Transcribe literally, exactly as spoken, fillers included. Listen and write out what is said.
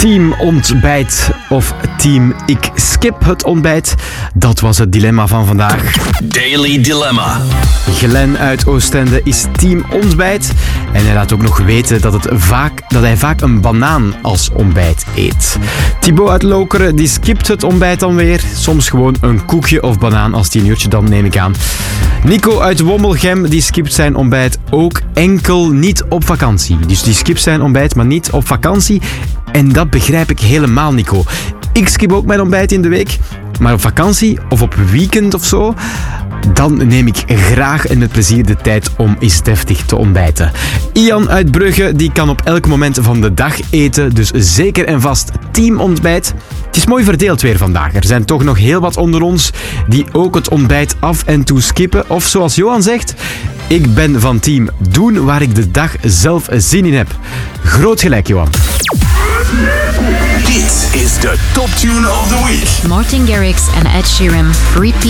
Team ontbijt of team ik skip het ontbijt? Dat was het dilemma van vandaag. Daily Dilemma. Glenn uit Oostende is team ontbijt en hij laat ook nog weten dat, het vaak, dat hij vaak een banaan als ontbijt eet. Thibaut uit Lokeren die skipt het ontbijt dan weer. Soms gewoon een koekje of banaan als tien uurtje dan, neem ik aan. Nico uit Wommelgem die skipt zijn ontbijt ook enkel niet op vakantie. Dus die skipt zijn ontbijt, maar niet op vakantie. En dat begrijp ik helemaal, Nico. Ik skip ook mijn ontbijt in de week, maar op vakantie of op weekend of zo, dan neem ik graag en met plezier de tijd om eens deftig te ontbijten. Ian uit Brugge die kan op elk moment van de dag eten, dus zeker en vast team ontbijt. Het is mooi verdeeld weer vandaag. Er zijn toch nog heel wat onder ons die ook het ontbijt af en toe skippen. Of zoals Johan zegt, ik ben van team doen waar ik de dag zelf zin in heb. Groot gelijk, Johan. Dit is de Top Tune of the Week. Martin Garrix en Ed Sheeran. Repeat.